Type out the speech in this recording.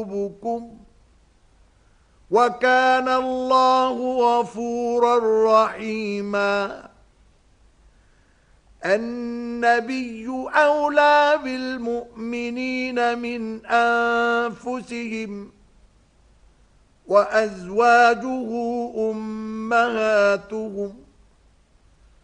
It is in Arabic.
قلوبكم وكان الله غفورا رحيما. النبي أولى بالمؤمنين من أنفسهم وأزواجه أمهاتهم